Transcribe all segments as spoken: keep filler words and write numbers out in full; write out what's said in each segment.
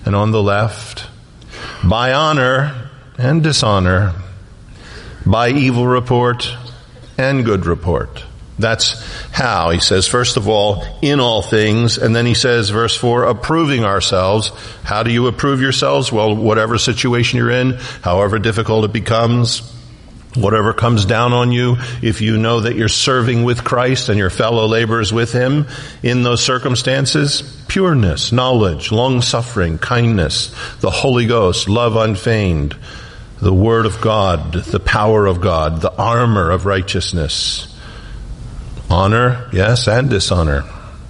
and on the left, by honor and dishonor, by evil report and good report. That's how. He says, first of all, in all things, and then he says, verse four, approving ourselves. How do you approve yourselves? Well, whatever situation you're in, however difficult it becomes, whatever comes down on you, if you know that you're serving with Christ and your fellow laborers with Him in those circumstances, pureness, knowledge, long-suffering, kindness, the Holy Ghost, love unfeigned, the Word of God, the power of God, the armor of righteousness, honor, yes, and dishonor,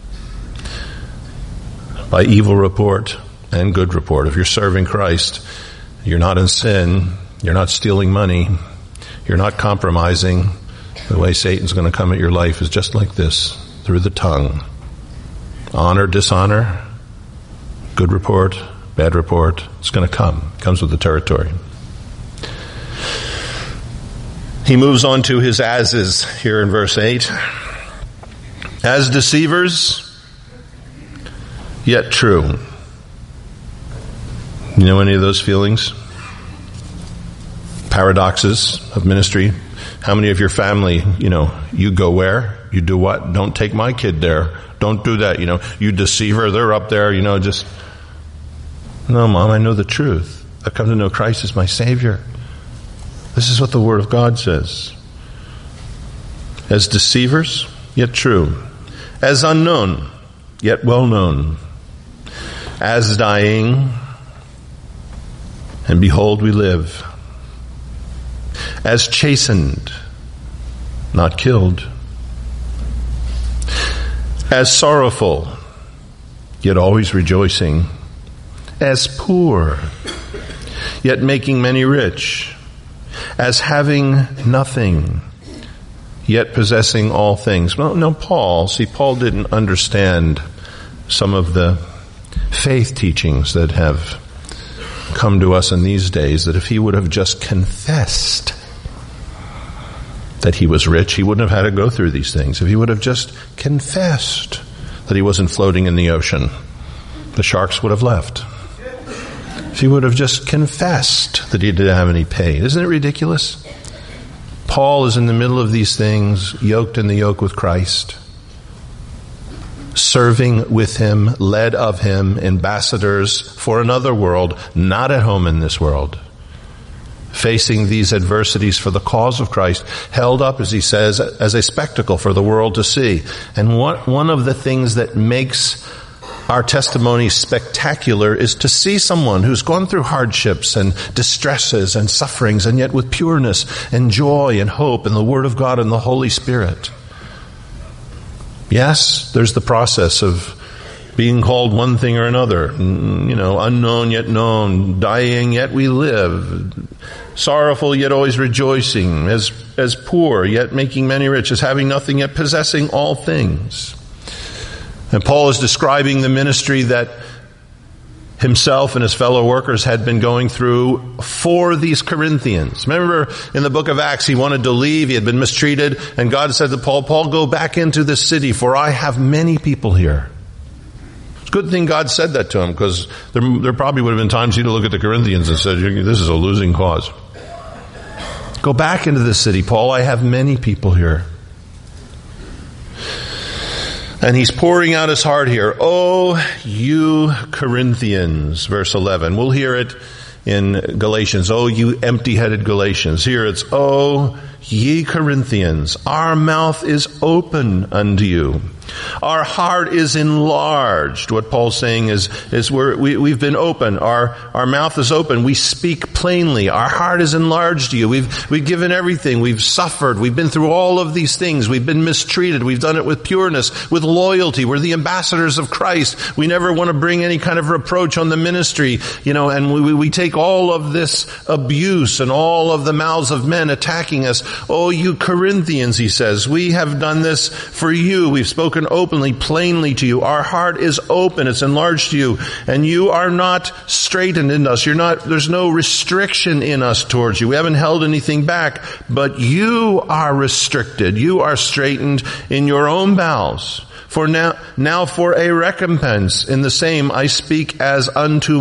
by evil report and good report. If you're serving Christ, you're not in sin, you're not stealing money, you're not compromising. The way Satan's going to come at your life is just like this, through the tongue. Honor, dishonor, good report, bad report. It's going to come. It comes with the territory. He moves on to his ases here in verse eight. As deceivers, yet true. You know any of those feelings? Paradoxes of ministry. How many of your family, you know, you go where? You do what? Don't take my kid there. Don't do that. You know, you deceiver, they're up there, you know, just, no, Mom, I know the truth. I've come to know Christ as my Savior. This is what the Word of God says. As deceivers, yet true. As unknown, yet well known. As dying, and behold, we live. As chastened, not killed. As sorrowful, yet always rejoicing. As poor, yet making many rich. As having nothing, yet possessing all things. Well, no, Paul, see, Paul didn't understand some of the faith teachings that have come to us in these days, that if he would have just confessed that he was rich, he wouldn't have had to go through these things. If he would have just confessed that he wasn't floating in the ocean, the sharks would have left. If he would have just confessed that he didn't have any pain. Isn't it ridiculous? Paul is in the middle of these things, yoked in the yoke with Christ, serving with Him, led of Him, ambassadors for another world, not at home in this world, facing these adversities for the cause of Christ, held up, as he says, as a spectacle for the world to see. And what, one of the things that makes our testimony spectacular is to see someone who's gone through hardships and distresses and sufferings, and yet with pureness and joy and hope and the Word of God and the Holy Spirit. Yes, there's the process of being called one thing or another, you know, unknown yet known, dying yet we live, sorrowful yet always rejoicing, as as poor yet making many rich, as having nothing yet possessing all things. And Paul is describing the ministry that himself and his fellow workers had been going through for these Corinthians. Remember in the book of Acts, he wanted to leave, he had been mistreated, and God said to Paul, Paul, go back into this city, for I have many people here. It's a good thing God said that to him, because there, there probably would have been times he'd look at the Corinthians and said, this is a losing cause. Go back into this city, Paul, I have many people here. And he's pouring out his heart here. Oh, you Corinthians, verse eleven. We'll hear it in Galatians. Oh, you empty-headed Galatians. Here it's, oh, ye Corinthians, our mouth is open unto you. Our heart is enlarged. What Paul's saying is, is we're, we, we've been open. Our, our mouth is open. We speak plainly. Our heart is enlarged to you. We've, we've given everything. We've suffered. We've been through all of these things. We've been mistreated. We've done it with pureness, with loyalty. We're the ambassadors of Christ. We never want to bring any kind of reproach on the ministry, you know, and we, we take all of this abuse and all of the mouths of men attacking us. Oh, you Corinthians, he says, we have done this for you. We've spoken openly, plainly to you. Our heart is open. It's enlarged to you. And you are not straitened in us. You're not, there's no restriction in us towards you. We haven't held anything back, but you are restricted. You are straitened in your own bowels. For now, now for a recompense in the same I speak as unto